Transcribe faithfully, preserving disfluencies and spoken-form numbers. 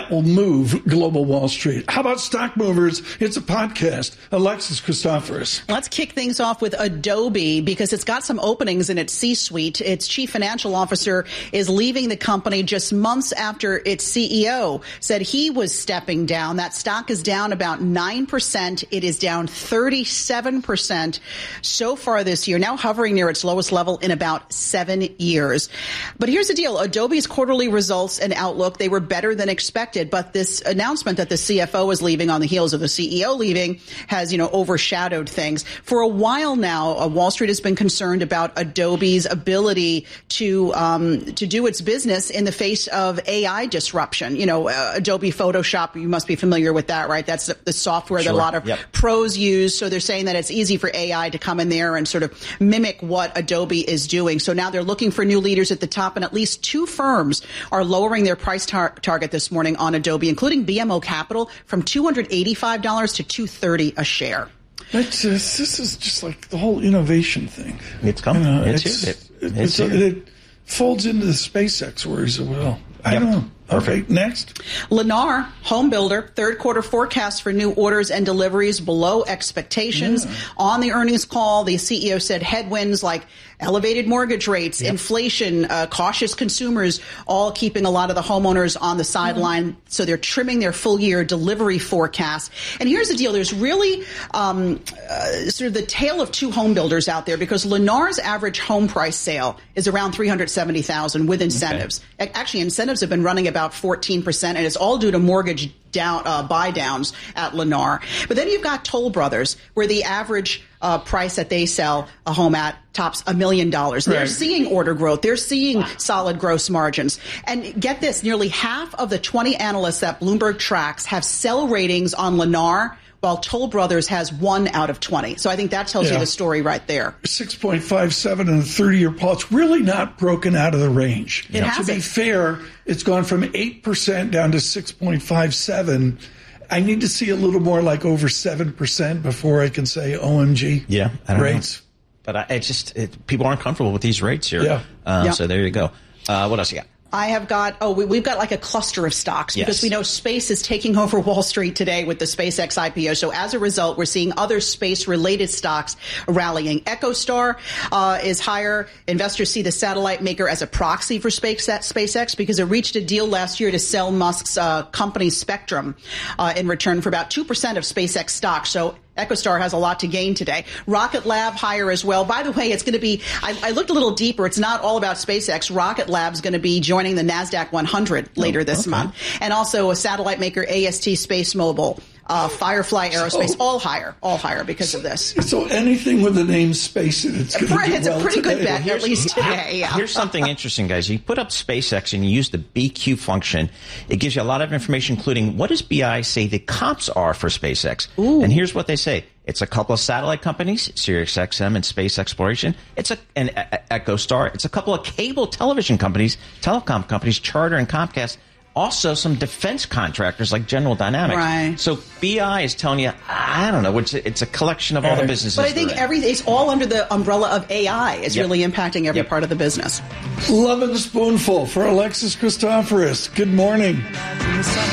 that will move global Wall Street. How about stock movers? It's a podcast. Alexis Christoforous. Let's kick things off with Adobe because it's got some openings in its C-suite. Its chief financial officer is leaving the company just months after its C E O said he was stepping down. That stock is down about nine percent. It is down thirty-seven percent so far this year, now hovering near its lowest level in about seven years. But here's the deal. Adobe's quarterly results and outlook, they were better than expected. But this announcement that the C F O is leaving on the heels of the C E O leaving has, you know, overshadowed things. For a while now, uh, Wall Street has been concerned about Adobe's ability to um, to do its business in the face of A I disruption. You know, uh, Adobe Photoshop, you must be familiar with that, right? That's the, the software sure. that a lot of yep. pros use. So they're saying that it's easy for A I to come in there and sort of mimic what Adobe is doing. So now they're looking for new leaders at the top, and at least two firms are lowering their price tar- target this morning on Adobe, including B M O Capital, from two hundred eighty-five dollars to two hundred thirty dollars a share. That's just, this is just like the whole innovation thing. It's coming. You know, it's, it's, it, it, it's it, it folds into the SpaceX worries as well. I yep. don't know. Perfect. Okay, next. Lennar, home builder, third quarter forecast for new orders and deliveries below expectations. Yeah. On the earnings call, the C E O said headwinds like elevated mortgage rates, yep. inflation, uh, cautious consumers, all keeping a lot of the homeowners on the sideline. Mm-hmm. So they're trimming their full year delivery forecast. And here's the deal. There's really um, uh, sort of the tale of two home builders out there, because Lennar's average home price sale is around three hundred seventy thousand dollars with incentives. Okay. Actually, incentives have been running about fourteen percent, and it's all due to mortgage down uh, buy downs at Lennar. But then you've got Toll Brothers, where the average uh, price that they sell a home at tops a million dollars. They're right. seeing order growth. They're seeing wow. solid gross margins. And get this, nearly half of the twenty analysts that Bloomberg tracks have sell ratings on Lennar, while Toll Brothers has one out of twenty. So I think that tells yeah. you the story right there. six point five seven in the thirty-year Paul. It's really not broken out of the range. It hasn't. To be fair, it's gone from eight percent down to six point five seven. I need to see a little more like over seven percent before I can say O M G yeah, I don't rates. Know. But I, it's just, it, people aren't comfortable with these rates here. Yeah. Um, yeah. So there you go. Uh, what else you got? I have got, oh, we, we've got like a cluster of stocks yes. because we know space is taking over Wall Street today with the SpaceX I P O. So as a result, we're seeing other space-related stocks rallying. EchoStar uh, is higher. Investors see the satellite maker as a proxy for space, SpaceX because it reached a deal last year to sell Musk's uh, company Spectrum uh, in return for about two percent of SpaceX stock. So EchoStar has a lot to gain today. Rocket Lab higher as well. By the way, it's going to be, I, I looked a little deeper. It's not all about SpaceX. Rocket Lab's going to be joining the NASDAQ one hundred later oh, this okay. month. And also a satellite maker, A S T Space Mobile, uh, Firefly Aerospace, so, all higher, all higher because of this. So anything with the name space in it's going to do It's well a pretty today. good bet, at least today. Yeah. Here's something interesting, guys. You put up SpaceX and you use the B Q function. It gives you a lot of information, including what does B I say the comps are for SpaceX? Ooh. And here's what they say. It's a couple of satellite companies, SiriusXM and Space Exploration. It's a an EchoStar. It's a couple of cable television companies, telecom companies, Charter and Comcast. Also, some defense contractors like General Dynamics. Right. So B I is telling you, I don't know, it's a, it's a collection of all the businesses. But I think every it's all under the umbrella of A I. It's yep. really impacting every yep. part of the business. Loving the spoonful for Alexis Christoforous. Good morning.